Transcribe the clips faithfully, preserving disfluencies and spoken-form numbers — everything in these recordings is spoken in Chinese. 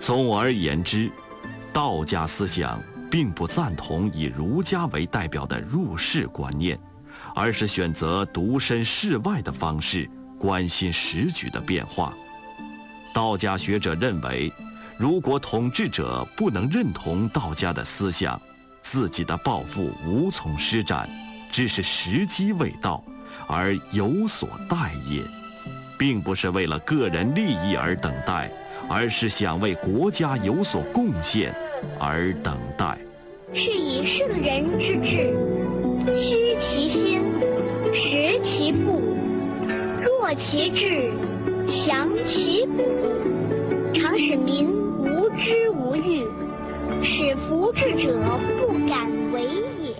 总而言之，道家思想并不赞同以儒家为代表的入世观念，而是选择独身事外的方式关心时局的变化。道家学者认为，如果统治者不能认同道家的思想，自己的抱负无从施展，只是时机未到，而有所待也，并不是为了个人利益而等待，而是想为国家有所贡献而等待。 是以圣人之治，虚其心，实其腹，弱其志，强其骨，常使民无知无欲，使服治者不敢为也。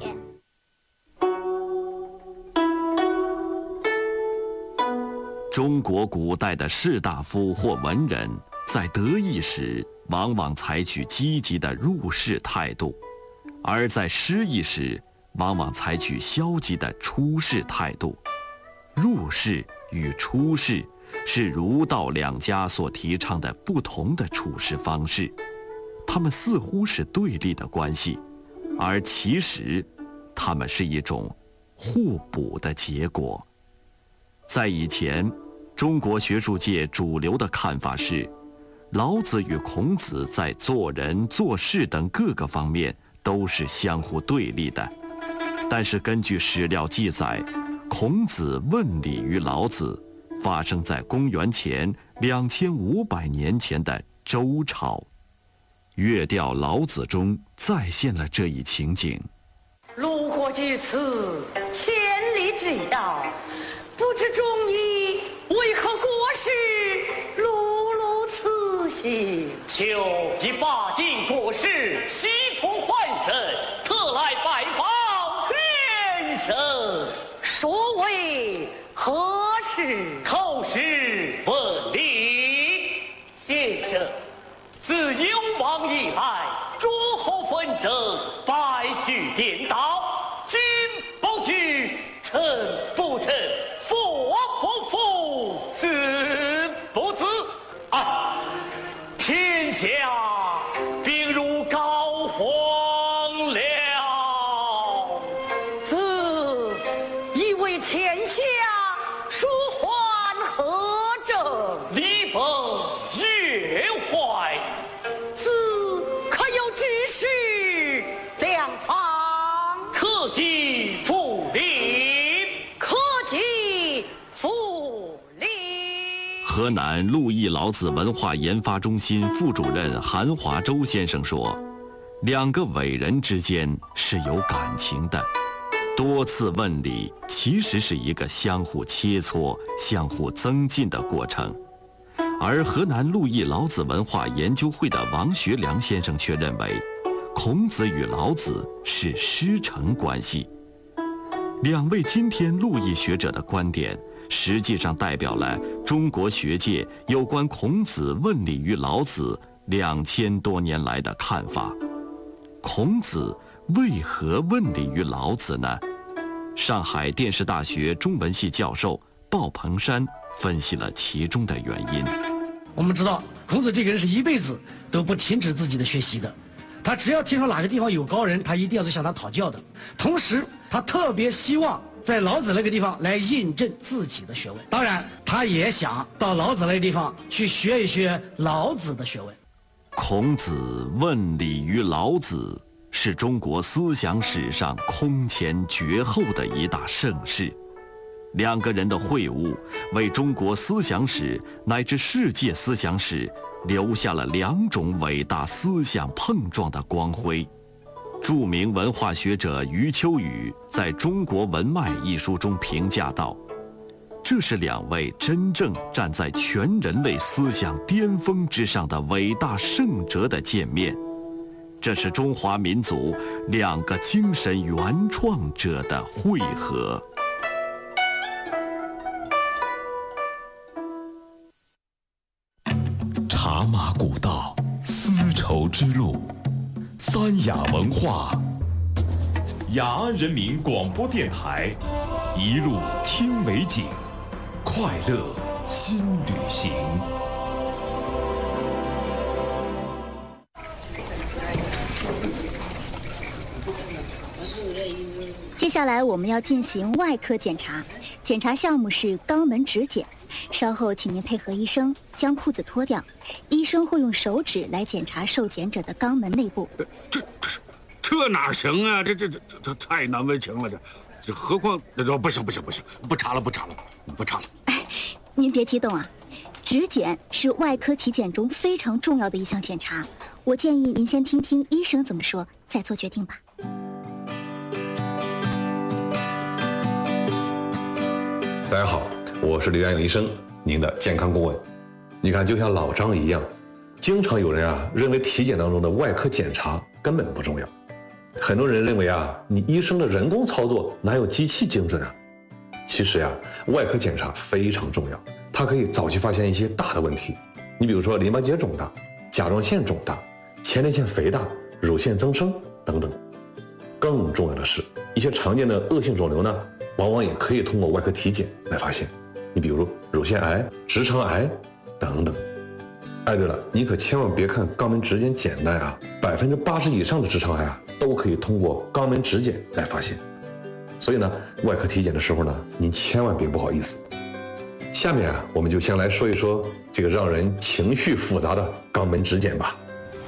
中国古代的士大夫或文人在得意时往往采取积极的入世态度，而在失意时往往采取消极的出世态度。入世与出世是儒道两家所提倡的不同的处事方式，他们似乎是对立的关系，而其实他们是一种互补的结果。在以前，中国学术界主流的看法是，老子与孔子在做人做事等各个方面都是相互对立的。但是根据史料记载，孔子问礼于老子发生在公元前两千五百年前的周朝。乐调《老子》中再现了这一情景。 路过于此，千里之遥，不知忠义，为何国事碌碌此行？ 求以罢尽国事，西出换身，特来拜访先生。 所谓何事？ 叩师问礼。先生，自幽王以来，诸侯纷争，百绪颠倒，君不惧，臣不臣，父不服，子不子。啊，天下病入膏肓了。 子以为天下孰患何症？ 礼崩乐坏。 子可有指示良方？ 克己复礼。 克己复礼。 河南陆毅老子文化研发中心副主任韩华洲先生说，两个伟人之间是有感情的，多次问礼其实是一个相互切磋、相互增进的过程。而河南陆毅老子文化研究会的王学良先生却认为，孔子与老子是师承关系。两位今天陆毅学者的观点实际上代表了中国学界有关孔子问礼于老子两千多年来的看法。孔子为何问礼于老子呢？上海电视大学中文系教授鲍鹏山分析了其中的原因。 我们知道孔子这个人是一辈子都不停止自己的学习的，他只要听说哪个地方有高人，他一定要去向他讨教的。同时他特别希望在老子那个地方来印证自己的学问，当然他也想到老子那个地方去学一学老子的学问。 孔子问礼于老子是中国思想史上空前绝后的一大盛事。两个人的会晤为中国思想史乃至世界思想史留下了两种伟大思想碰撞的光辉。著名文化学者余秋雨在《中国文脉》一书中评价道，这是两位真正站在全人类思想巅峰之上的伟大圣哲的见面，这是中华民族两个精神原创者的汇合。 茶马古道，丝绸之路，三雅文化，雅安人民广播电台，一路听美景，快乐新旅行。 下来我们要进行外科检查，检查项目是肛门指检。稍后请您配合医生将裤子脱掉，医生会用手指来检查受检者的肛门内部。 这这这哪行啊？这这这这太难为情了，这这何况这不行不行不行，不查了不查了不查了。 哎，您别激动啊，指检是外科体检中非常重要的一项检查，我建议您先听听医生怎么说，再做决定吧。 大家好，我是刘元勇医生，您的健康顾问。你看，就像老张一样，经常有人啊认为体检当中的外科检查根本不重要。很多人认为啊，你医生的人工操作哪有机器精准啊？其实呀、啊，外科检查非常重要，它可以早期发现一些大的问题。你比如说淋巴结肿大、甲状腺肿大、前列腺肥大、乳腺增生等等。更重要的是，一些常见的恶性肿瘤呢，往往也可以通过外科体检来发现。你比如乳腺癌、直肠癌等等。哎，对了，你可千万别看肛门指检简单啊，百分之八十以上的直肠癌啊，都可以通过肛门指检来发现。所以呢，外科体检的时候呢，您千万别不好意思。下面啊，我们就先来说一说这个让人情绪复杂的肛门指检吧。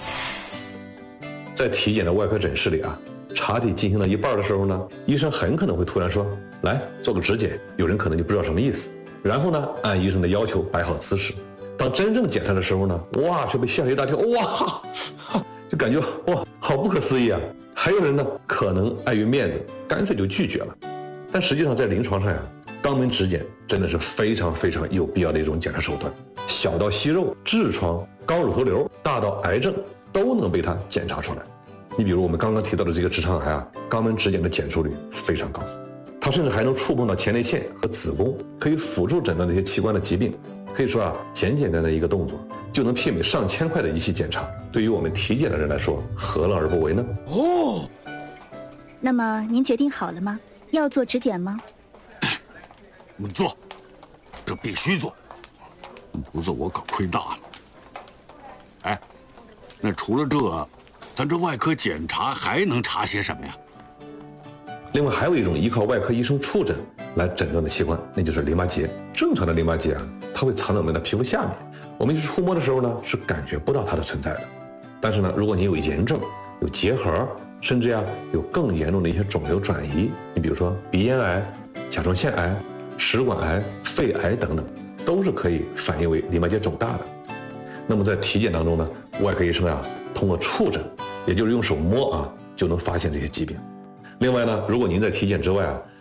在体检的外科诊室里啊，查体进行到一半的时候呢，医生很可能会突然说：“来做个指检。”有人可能就不知道什么意思，然后呢，按医生的要求摆好姿势。当真正检查的时候呢，哇，却被吓了一大跳，哇，就感觉哇，好不可思议啊！还有人呢，可能碍于面子，干脆就拒绝了。但实际上，在临床上呀，肛门指检真的是非常非常有必要的一种检查手段，小到息肉、痔疮、高乳头瘤，大到癌症，都能被它检查出来。你比如我们刚刚提到的这个直肠癌啊，肛门指检的检出率非常高，它甚至还能触碰到前列腺和子宫，可以辅助诊断那些器官的疾病。可以说啊，简简单单的一个动作就能媲美上千块的仪器检查，对于我们体检的人来说，何乐而不为呢？ 哦，那么您决定好了吗？要做指检吗？ 你做，这必须做，不做我可亏大了。哎，那除了这，咱这外科检查还能查些什么呀？ 另外还有一种依靠外科医生触诊来诊断的器官，那就是淋巴结。正常的淋巴结啊，它会藏在我们的皮肤下面，我们去触摸的时候呢，是感觉不到它的存在的。但是呢，如果你有炎症、有结核，甚至呀有更严重的一些肿瘤转移，你比如说鼻咽癌、甲状腺癌、食管癌、肺癌等等，都是可以反映为淋巴结肿大的。那么在体检当中呢，外科医生啊，通过触诊，也就是用手摸啊，就能发现这些疾病。另外呢，如果您在体检之外啊，